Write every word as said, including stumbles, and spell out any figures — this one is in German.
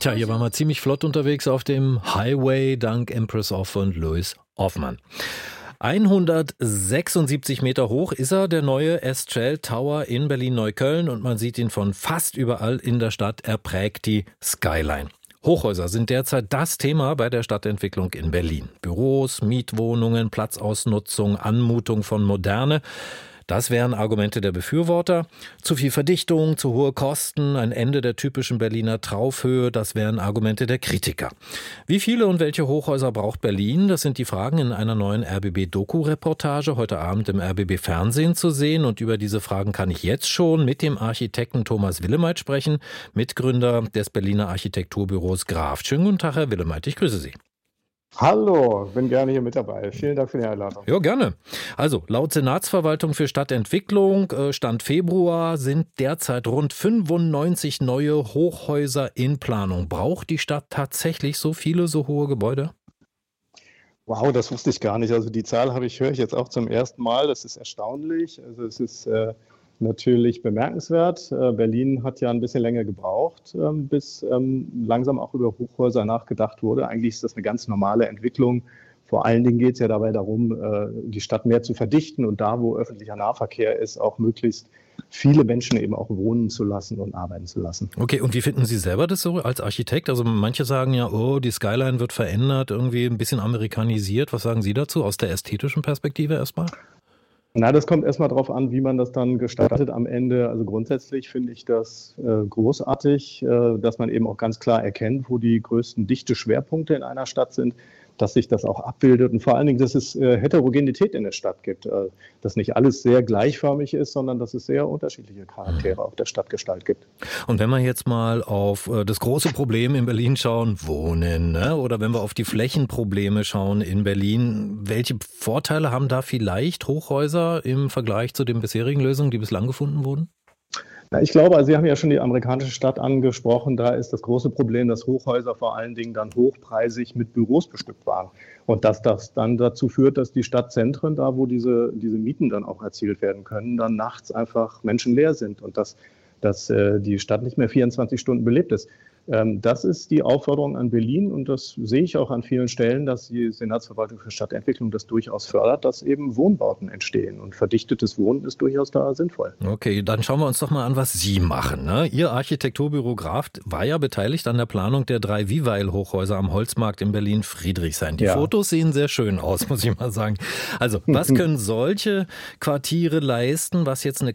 Tja, hier waren wir ziemlich flott unterwegs auf dem Highway dank Empress of und Louis Hoffmann. hundertsechsundsiebzig Meter hoch ist er, der neue Estrell Tower in Berlin-Neukölln, und man sieht ihn von fast überall in der Stadt. Er prägt die Skyline. Hochhäuser sind derzeit das Thema bei der Stadtentwicklung in Berlin. Büros, Mietwohnungen, Platzausnutzung, Anmutung von Moderne. Das wären Argumente der Befürworter. Zu viel Verdichtung, zu hohe Kosten, ein Ende der typischen Berliner Traufhöhe, das wären Argumente der Kritiker. Wie viele und welche Hochhäuser braucht Berlin? Das sind die Fragen in einer neuen R B B-Doku-Reportage heute Abend im R B B-Fernsehen zu sehen. Und über diese Fragen kann ich jetzt schon mit dem Architekten Thomas Willemeit sprechen, Mitgründer des Berliner Architekturbüros Graf. Schönen guten Tag, Herr Willemeit, ich grüße Sie. Hallo, bin gerne hier mit dabei. Vielen Dank für die Einladung. Ja, gerne. Also, laut Senatsverwaltung für Stadtentwicklung, Stand Februar, sind derzeit rund fünfundneunzig neue Hochhäuser in Planung. Braucht die Stadt tatsächlich so viele, so hohe Gebäude? Wow, das wusste ich gar nicht. Also die Zahl habe ich, höre ich jetzt auch zum ersten Mal. Das ist erstaunlich. Also es ist äh, natürlich bemerkenswert. Äh, Berlin hat ja ein bisschen länger gebraucht, ähm, bis ähm, langsam auch über Hochhäuser nachgedacht wurde. Eigentlich ist das eine ganz normale Entwicklung. Vor allen Dingen geht es ja dabei darum, äh, die Stadt mehr zu verdichten und da, wo öffentlicher Nahverkehr ist, auch möglichst viele Menschen eben auch wohnen zu lassen und arbeiten zu lassen. Okay, und wie finden Sie selber das so als Architekt? Also manche sagen ja, oh, die Skyline wird verändert, irgendwie ein bisschen amerikanisiert. Was sagen Sie dazu aus der ästhetischen Perspektive erstmal? Na, das kommt erstmal darauf an, wie man das dann gestaltet am Ende. Also grundsätzlich finde ich das äh, großartig, äh, dass man eben auch ganz klar erkennt, wo die größten Dichte-Schwerpunkte in einer Stadt sind, dass sich das auch abbildet und vor allen Dingen, dass es äh, Heterogenität in der Stadt gibt, äh, dass nicht alles sehr gleichförmig ist, sondern dass es sehr unterschiedliche Charaktere auf der Stadtgestalt gibt. Und wenn wir jetzt mal auf äh, das große Problem in Berlin schauen, Wohnen, ne? Oder wenn wir auf die Flächenprobleme schauen in Berlin, welche Vorteile haben da vielleicht Hochhäuser im Vergleich zu den bisherigen Lösungen, die bislang gefunden wurden? Na, ich glaube, also Sie haben ja schon die amerikanische Stadt angesprochen. Da ist das große Problem, dass Hochhäuser vor allen Dingen dann hochpreisig mit Büros bestückt waren. Und dass das dann dazu führt, dass die Stadtzentren, da wo diese, diese Mieten dann auch erzielt werden können, dann nachts einfach menschenleer sind und dass, dass äh, die Stadt nicht mehr vierundzwanzig Stunden belebt ist. Ähm, das ist die Aufforderung an Berlin und das sehe ich auch an vielen Stellen, dass die Senatsverwaltung für Stadtentwicklung das durchaus fördert, dass eben Wohnbauten entstehen und verdichtetes Wohnen ist durchaus da sinnvoll. Okay, dann schauen wir uns doch mal an, was Sie machen, ne? Ihr Architekturbüro Graf war ja beteiligt an der Planung der drei Vivail-Hochhäuser am Holzmarkt in Berlin-Friedrichshain. Die ja. Fotos sehen sehr schön aus, muss ich mal sagen. Also, was können solche Quartiere leisten, was jetzt eine